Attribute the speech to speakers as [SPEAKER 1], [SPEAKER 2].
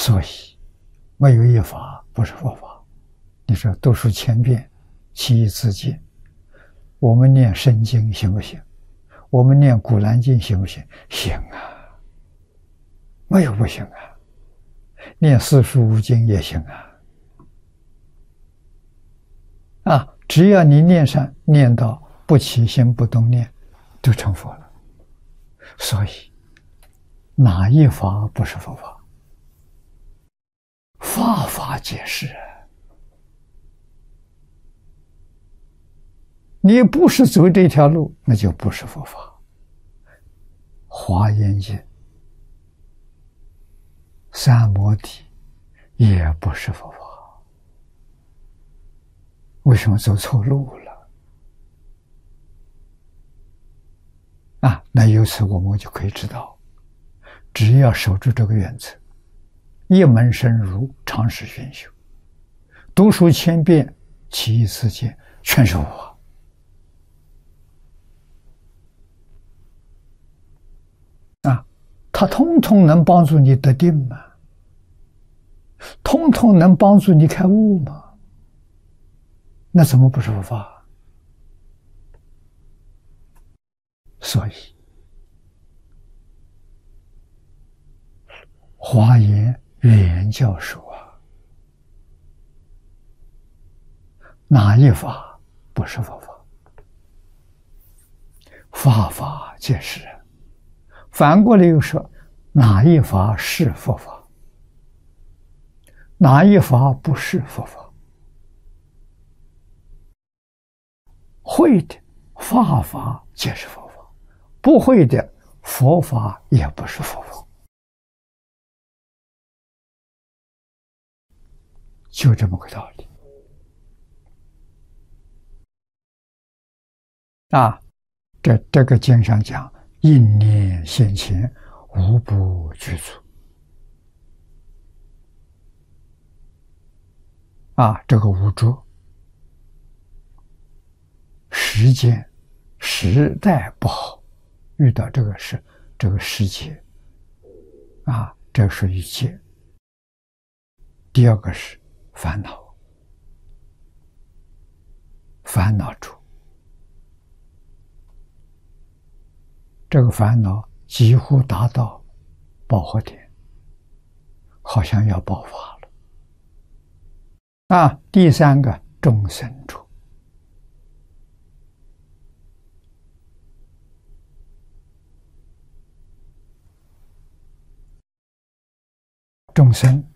[SPEAKER 1] 所以没有一法不是佛法。你说读书千遍，其义自见。我们念圣经行不行？我们念古兰经行不行？行啊，没有不行啊。念四书五经也行啊。只要你念上，念到不起心不动念，就成佛了。所以哪一法不是佛法？法法皆是。你不是走这条路，那就不是佛法。华严经、三摩地也不是佛法。为什么走错路了？那由此我们就可以知道，只要守住这个原则，一门深入，长时熏修，读书千遍，其义自见，全是佛法。它通通能帮助你得定吗？通通能帮助你开悟吗？那怎么不是佛法？所以华严原教授哪一法不是佛法？法法皆是。反过来又说，哪一法是佛法？哪一法不是佛法？会的法法皆是佛法，不会的佛法也不是佛法，就这么个道理这个经上讲，应念现前，无不具足。这个无着，时间时代不好，遇到这个事，这个世界这属于戒。第二个是烦恼，烦恼住，这个烦恼几乎达到爆火点，好像要爆发了。第三个众生住，众生